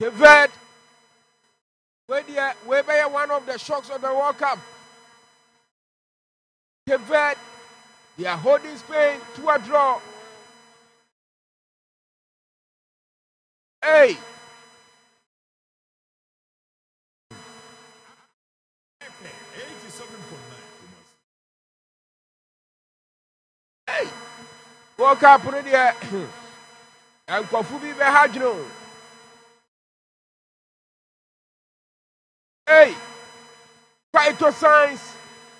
Cape Verde, we be one of the shocks of the World Cup. Cape Verde, they are holding Spain to a draw. Hey! Hey! World Cup on there. And Kofubi Behajno. Hey! Phytoscience.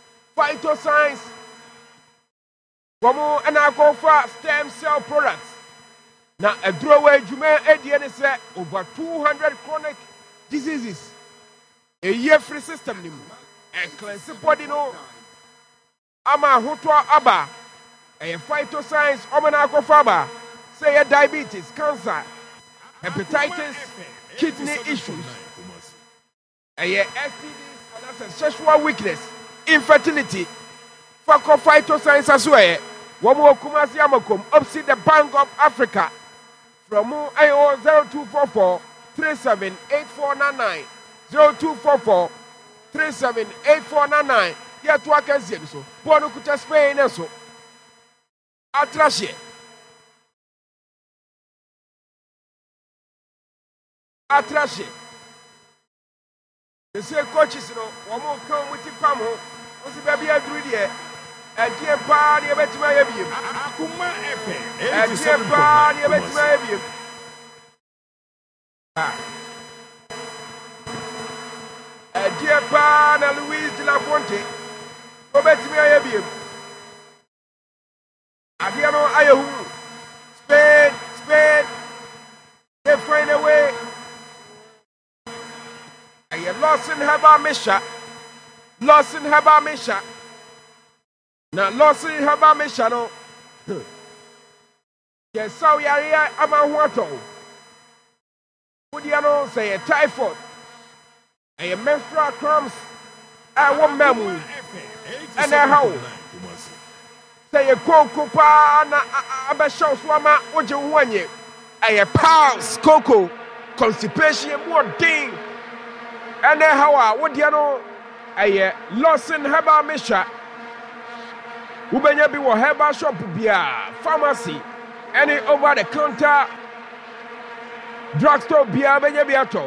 Womo and I go for stem cell products. Now, a throwaway Juma Edian say over 200 chronic diseases. A year free system. And cleanse body no. Ama Hutwa Abba. A phytoscience Omanako Faba. Say a diabetes, cancer, hepatitis, kidney issues. A STDs and sexual weakness, infertility. Fako phytoscience as well. Womo Kumasi Amakum, opposite the Bank of Africa. From IO 0244 378499 0244 378499. Here to work as so. Bono Kuta Spain and so. Atrashe. They say coaches, one more come with the Pamo. Was the baby a druid here? A dear party of it, my baby. A dear party of it, my baby. A dear party, Louise de la Fonte. Robert, my baby. Adiano, Ayahu. Spain. They find a way. I am lost in Heba Misha. Now, lost in Heba Misha, no. Yes, so we are here. I'm a water. Would you know, say a typhoid? I am menstrual cramps. I want memory. And a how? Say a cocoa pan. I'm a show swama. Would you want you? I am pals, cocoa, constipation, more ding. And then how would you know? I lost in Heba Misha. Ubenya be wa Heba shop bia pharmacy. Any over the counter drugstore bia benya biato.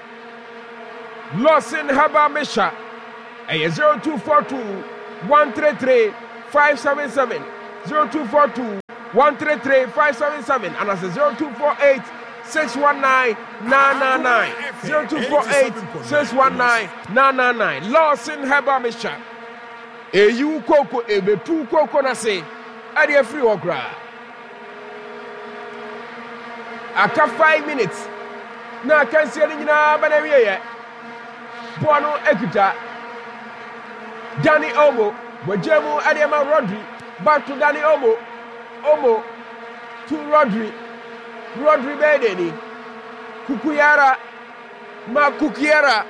Lost in Heba Misha. A 0242 133 577 0242 133 577 and as a 0248 619 999 0248 619 999. Lost in Heba Misha. A you coco, a be two coco na say, a free okra. After 5 minutes, now I can't see any banana. Bono Equita Danny Omo, Wajemo Adema Rodri, back to Danny Omo to Rodri Bedeni, Kukuyara, Makukiara,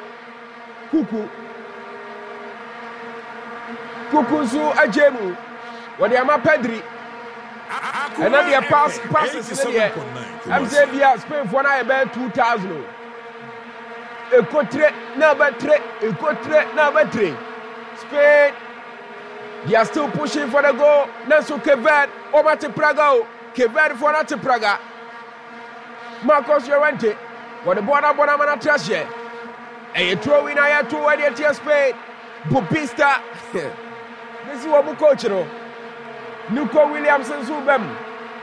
Kukuzu Ajemu, Wadiama Pedri, and then the passes in the I'm saying, Spain for about 2,000. A cotre, number three. Spain, they are still pushing for the goal. Nanso Kevad, over to Praga, Kevad for not to Praga. Marcos Llorente, what the border Bonamana Trashe. And you throw in I two at the Spain. Bupista. This is what we coach. Nico Williamson Subem.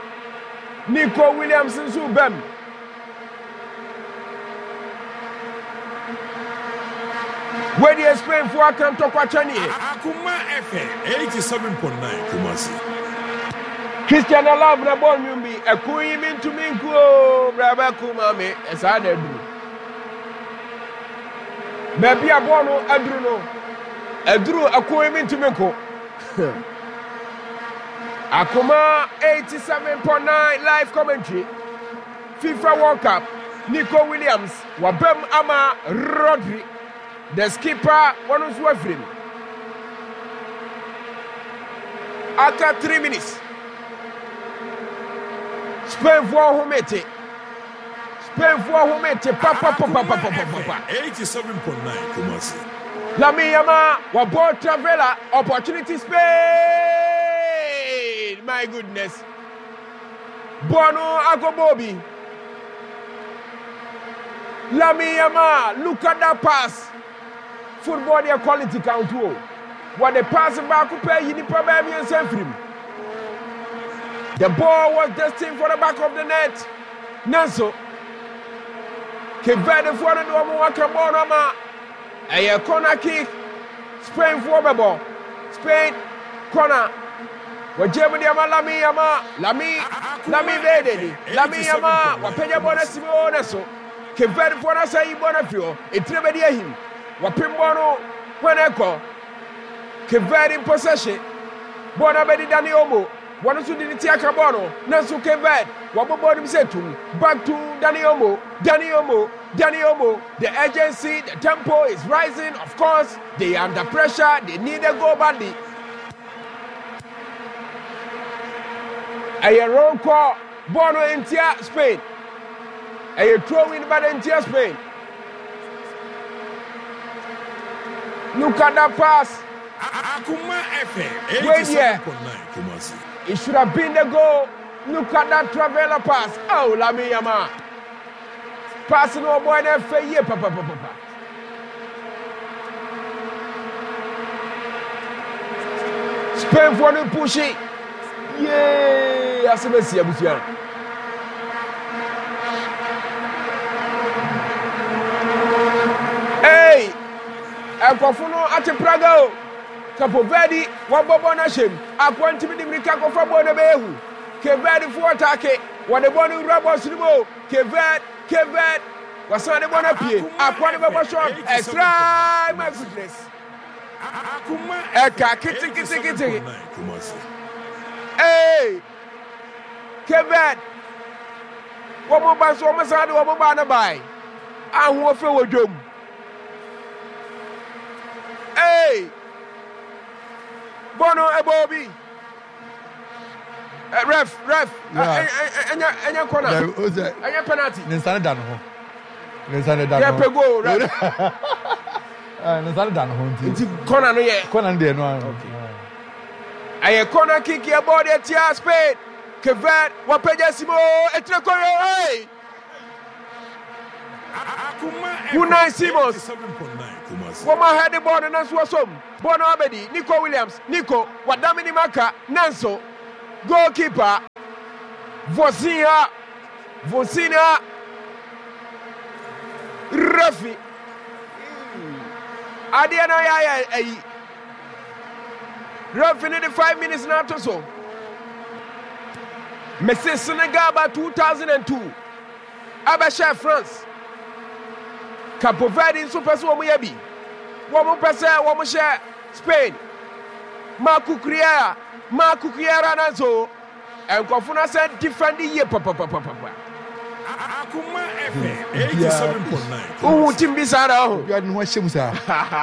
Where do you explain for I can talk about Chani? Akuma FM 87.9 Kumasi. Christian love na born you be a queen into Minko, Brava Kumame, as I do. Maybe a bono, I drew a queen into Minko. Akuma 87.9 live commentary. FIFA World Cup. Nico Williams, Wabem Ama Rodri. The skipper, one who's wavering. After 3 minutes, Spain for Homete. Spain for whom it papa. 87.9 Kumasi. Lamine Yamal, Wabo Travella, opportunity Spain. My goodness. Bono Agobobi. Lamine Yamal, look at that pass. Football their quality count. What the pass back up pay the problem and send him. The ball was destined for the back of the net. Nanso. Kevin for the Waka a corner kick. Spain for the ball. Spain corner. What Germany Lamine Yamal. Lamine Yamal. What Penya Bonasimo so. Kevin for the say Bonafio. It never near him. What Pimbono when echo. Kevin in possession. Bonabedi Daniomo. One of the Tiacabono, Nansu Kevin, Wabobody said to me, back to Daniomo. The agency, the tempo is rising, of course. They are under pressure, they need a go badly. A wrong call, Bono in Tia, Spain. A throw in by in Tia, Spain. Look at that pass. Akuma FM 87.9 Kumasi. It should have been the goal. Look at that Travella pass. Oh, Lamine Yamal. Passing over boy there for you, papa. Spain for the push it. Yay! Asemesi abusia. Hey! Ekofuno ati Praga. Capo Verde, Wabobo Nashim, Aquanti Mikaco for Bonabehu, Kevin for attack, what the one who robbers Limo, Kevin, was on the one up here, Aquanaba shot, extra, my goodness. Eka, kitty. Hey, Kevin, what more by so much out of Obana by? I won't feel with you. Hey. Bono Ebobi. Ref. Anya corner. Anya penalty. Ninsane dan ho. Yeah, pego, ref. Ninsane dan ho nti. Nti corner no ye. Corner de no. Okay. Aye corner kick here ball the Tia Spain. Kevin, Wapejesimo, Etreko, hey. Unai Simons. 87.9 Kumasi. Woma had the ball and Nansu Wasom. Bono Abedi, Nico Williams, Wadamini Maka, Nanso, goalkeeper, Vosina, Rafi. Adiana Rafi in the 5 minutes now to so. Messi Senegal 2002. Abasha France. Capo Verde in Super Suamuyabi. Woman Pesa, woman share Spain. Marco Criera Nanzo. And Kofuna said different year, papa. Akuma FM 87.9. Who Tim Bisara? You had no shame, sir.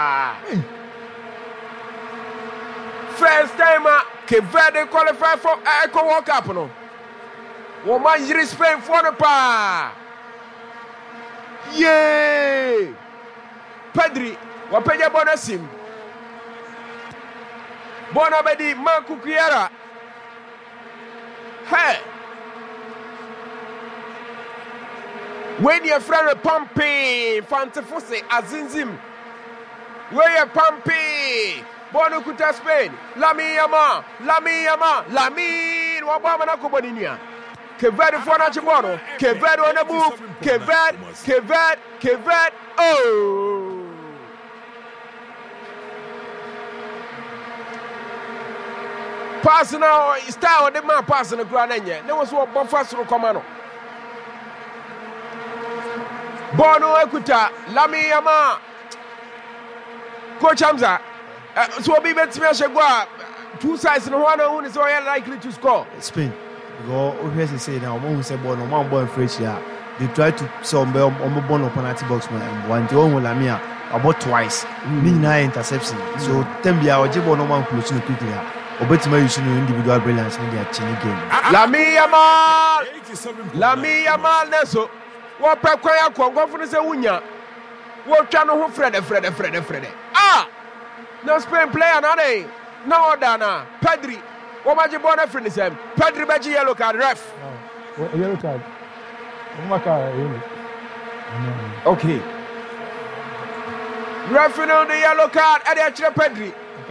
First time, Cape Verde qualified for Echo World Cup. No, woman, you Spain for the pa. Yay! Pedri, Wapeja Bonasim. Bonabedi, Marco Criera. Hey! When your friend pumping, Fantafose, Azinzim. Where you pumping? Bono Kuta Spain. Lamine Wabama Kuboninia. Kevin for Nachibono. Kevin on the move. Kevin. Oh! Passing now, style the man passing the ground. There was what Buffas from Commando. Bono Ekuta, Lamine Yamal. Coach Hamza. So be better to 2 sides and one who is very likely to score. Spain. Go over say now, one who say Bono, one boy fresh here. They try to sell on Bono penalty box man. One to one Lamia about twice. Meaning interception. So Tembia or Jibo no one close quickly. Obetima you should know individual brilliance in their chin game. Lamine Yamal Neso. What Pequia Congo is a Wunya. What channel Fred. Ah! No Spain player, not a. No, Dana. Pedri. What my Jibona friend is him? Pedri Baji yellow card, ref. Yellow card. Okay. Referee on the yellow card at the actual Pedri.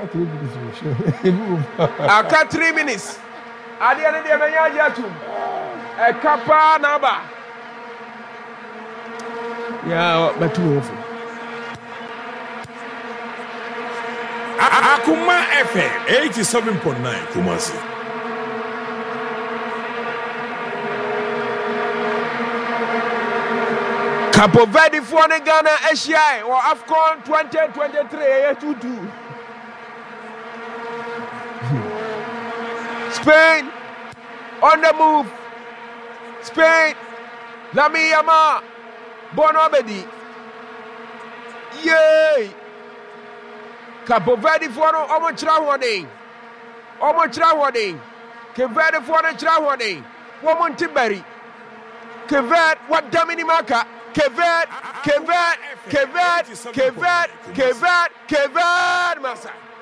I got 3 minutes. At the end of the Manayatum. A Kappa Naba. Yeah, but too awful. Akuma FM 87.9 Kumasi. Capo Verde for the Ghana Asia or AFCON 2023 2-2. Spain on the move. Spain. Lami Yama. Bono Bedi. Yay. Capo Verde for no Omotra warning. Capo Verde for the Trawarning. Woman Tiberi. Kevet, what Damini Maka? Kevet, Massa.